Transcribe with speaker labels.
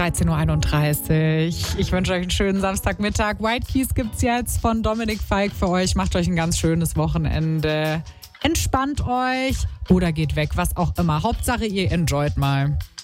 Speaker 1: 13.31 Uhr. Ich wünsche euch einen schönen Samstagmittag. White Keys gibt's jetzt von Dominik Fike für euch. Macht euch ein ganz schönes Wochenende. Entspannt euch oder geht weg, was auch immer. Hauptsache, ihr enjoyt mal.